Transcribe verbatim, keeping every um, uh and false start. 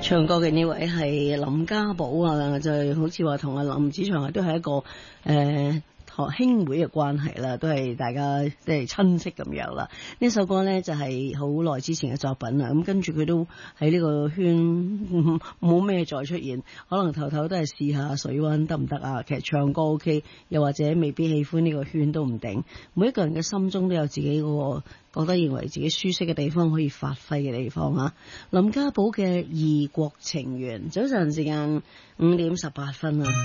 唱歌嘅呢位係林家寶啊，就係好似話同阿林子祥都係一個誒。呃兄妹嘅關係啦，都係大家即係親戚咁樣啦。呢首歌呢，就係好耐之前嘅作品啦。咁跟住佢都喺呢個圈冇咩再出現，可能頭頭都係試下水溫得唔得啊？其實唱歌 OK， 又或者未必喜歡呢個圈都唔定。每一個人嘅心中都有自己嗰個覺得認為自己舒適嘅地方，可以發揮嘅地方啊。林家寶嘅《異國情緣》，早晨時間五點十八分啊。